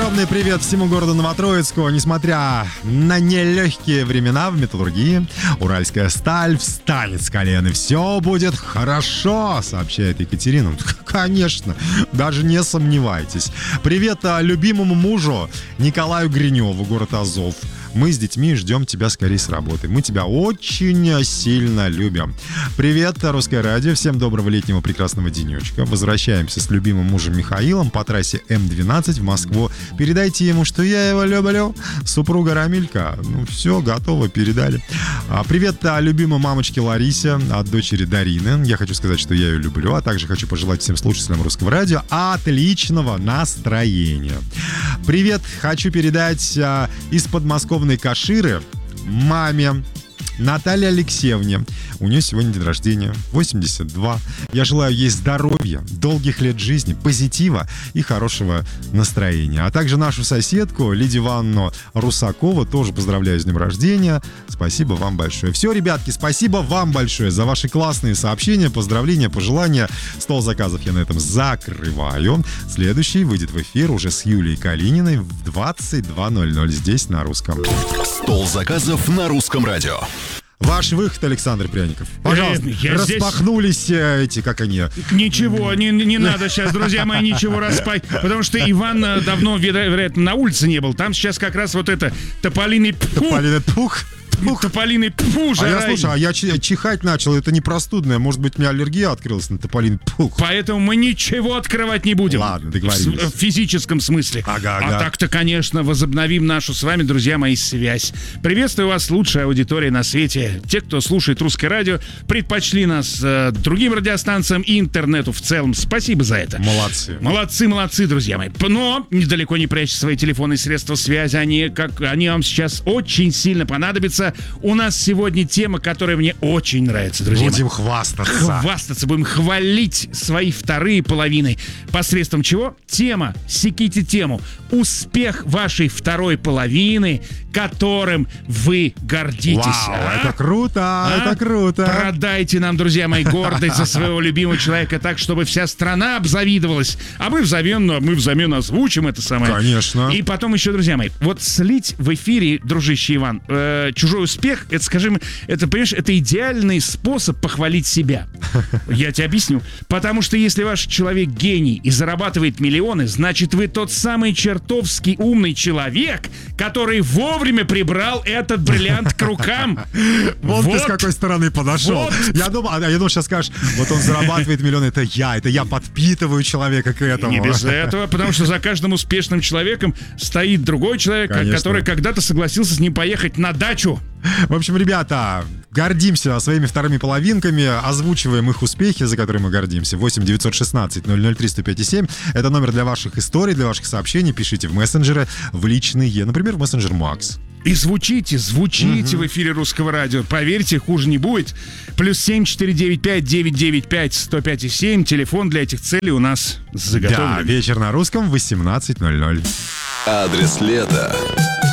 Огромный привет всему городу Новотроицку. Несмотря на нелегкие времена в металлургии, уральская сталь встанет с колен, и все будет хорошо, сообщает Екатерина. Конечно, даже не сомневайтесь. Привет любимому мужу Николаю Гриневу, город Азов. Мы с детьми ждем тебя скорее с работы. Мы тебя очень сильно любим. Привет, Русское радио. Всем доброго летнего прекрасного денечка. Возвращаемся с любимым мужем Михаилом по трассе М12 в Москву. Передайте ему, что я его люблю. Супруга Рамилька. Ну все, готово, передали. Привет любимой мамочке Ларисе от дочери Дарины. Я хочу сказать, что я ее люблю, а также хочу пожелать всем слушателям Русского радио отличного настроения. Привет, хочу передать из подмосковной Каширы маме Наталье Алексеевне. У нее сегодня день рождения, 82. Я желаю ей здоровья, долгих лет жизни, позитива и хорошего настроения. А также нашу соседку Лидию Ивановну Русакову тоже поздравляю с днем рождения. Спасибо вам большое. Все, ребятки, спасибо вам большое за ваши классные сообщения, поздравления, пожелания. Стол заказов я на этом закрываю. Следующий выйдет в эфир уже с Юлией Калининой в 22:00 здесь на Русском. Стол заказов на Русском радио. Ваш выход, Александр Пряников. Пожалуйста, распахнулись здесь... эти, как они... Ничего, не надо сейчас, друзья мои, ничего распать. Потому что Иван давно, вероятно, на улице не был. Там сейчас как раз вот это тополиный пух. Тополиный пух? Тополиный пух, жара. Я чихать начал, это не простудное. Может быть, у меня аллергия открылась на тополиный пух. Поэтому мы ничего открывать не будем. Ладно, договорились. В физическом смысле. Ага. А так-то, конечно, возобновим нашу с вами, друзья мои, связь. Приветствую вас, лучшая аудитория на свете. Те, кто слушает Русское радио, предпочли нас другим радиостанциям и интернету в целом. Спасибо за это. Молодцы, друзья мои. Но недалеко не прячьте свои телефонные средства связи. Они вам сейчас очень сильно понадобятся. У нас сегодня тема, которая мне очень нравится, друзья. Будем хвастаться. Будем хвалить свои вторые половины. Посредством чего? Тема. Секите тему. Успех вашей второй половины, которым вы гордитесь. Вау, это круто. Продайте нам, друзья мои, гордость за своего любимого человека так, чтобы вся страна обзавидовалась. А мы взамен озвучим это самое. Конечно. И потом еще, друзья мои, вот слить в эфире, дружище Иван, чужой успех, это, скажем, это, понимаешь, это идеальный способ похвалить себя. Я тебе объясню. Потому что если ваш человек гений и зарабатывает миллионы, значит, вы тот самый чертовски умный человек, который вовремя прибрал этот бриллиант к рукам. Вот ты с какой стороны подошел. Я думал, сейчас скажешь, вот он зарабатывает миллионы, это я подпитываю человека к этому. Не без этого, потому что за каждым успешным человеком стоит другой человек, который когда-то согласился с ним поехать на дачу. В общем, ребята, гордимся своими вторыми половинками, озвучиваем их успехи, за которые мы гордимся. 8-916-003-105-7. Это номер для ваших историй, для ваших сообщений. Пишите в мессенджеры, в личные, например, в мессенджер Макс. И звучите в эфире Русского радио. Поверьте, хуже не будет. +7 495 995 105,7. Телефон для этих целей у нас заготовлен. Да, вечер на Русском в 18:00. Адрес лета.